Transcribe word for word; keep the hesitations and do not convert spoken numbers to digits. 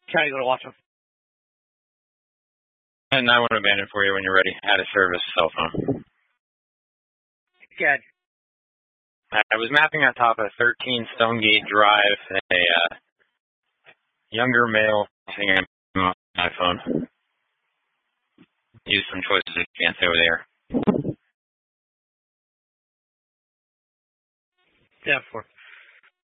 Try to go to watch them. And I want to abandon for you when you're ready. Out of service cell phone. Good. I was mapping on top of thirteen Stonegate Drive, a uh, younger male using an iPhone. Use some choices you can't say over there. Yeah, four.